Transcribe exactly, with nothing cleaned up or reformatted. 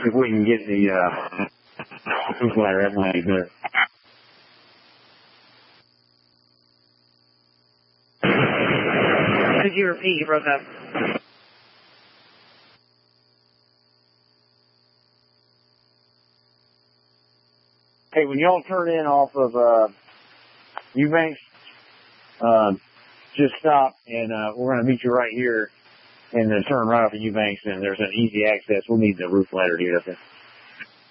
if we can get the uh, roof ladder, that might be good. Could you repeat? You broke up. Hey, when y'all turn in off of uh, Eubanks, uh, just stop, and uh, we're going to meet you right here, and then turn right off of Eubanks, and there's an easy access. We'll need the roof ladder to get up there.